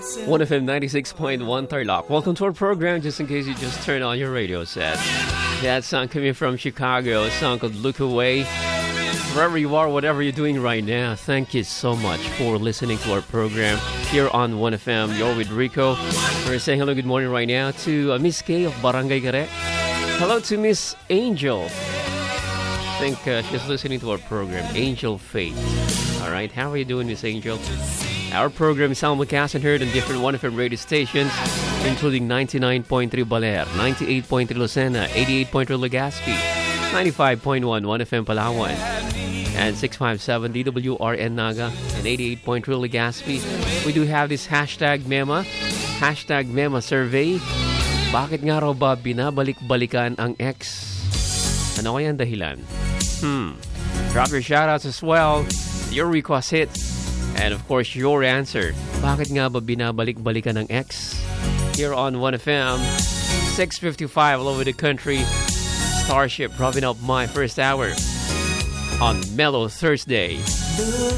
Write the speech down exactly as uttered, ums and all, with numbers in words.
one F M ninety-six point one Tarlac. Welcome to our program, just in case you just turned on your radio set. That song coming from Chicago, a song called Look Away. Wherever you are, whatever you're doing right now, thank you so much for listening to our program here on one F M. You're with Rico. We're saying hello, good morning right now to uh, Miss Kay of Barangay Care. Hello to Miss Angel. I think uh, she's listening to our program, Angel Faith. All right, how are you doing, Miss Angel? Our program is simulcast and heard on different one F M radio stations, including ninety-nine point three Baler, ninety-eight point three Lucena, eighty-eight point three Legazpi, ninety-five point one one F M Palawan, and six fifty-seven D W R N Naga, and eighty-eight point three Legazpi. We do have this hashtag Mema, hashtag Mema survey. Bakit nga raw ba binabalik-balikan ang ex? Ano kaya ang dahilan? Hmm. Drop your shoutouts as well, your request hits, and of course, your answer. Bakit nga ba binabalik-balikan ng ex? Here on one F M, six fifty-five all over the country. Starship wrapping up my first hour on Mellow Thursday.